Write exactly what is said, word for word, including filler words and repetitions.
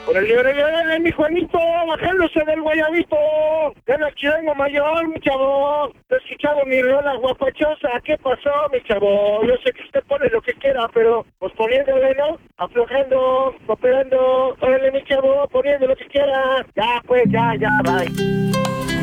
Órale, órale, órale, mi Juanito, bajándose del guayabito. Gana chilango mayor, mi chavo. Te he escuchado mi rola guapachosa. ¿Qué pasó, mi chavo? Yo sé que usted pone lo que quiera, pero pues poniéndole, ¿no? Aflojando, cooperando. Órale, mi chavo, poniendo lo que quiera. Ya, pues, ya, ya, bye.